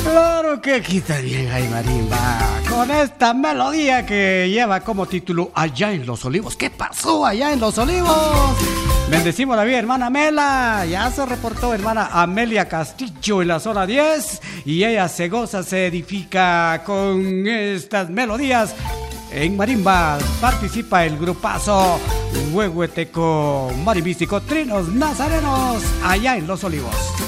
Claro que aquí también hay marimba, con esta melodía que lleva como título Allá en los Olivos. ¿Qué pasó allá en los Olivos? Bendecimos la vida, hermana Mela. Ya se reportó hermana Amelia Castillo en la zona 10 y ella se goza, se edifica con estas melodías. En marimba participa el grupazo Huehueteco Marimbístico Trinos Nazarenos allá en Los Olivos.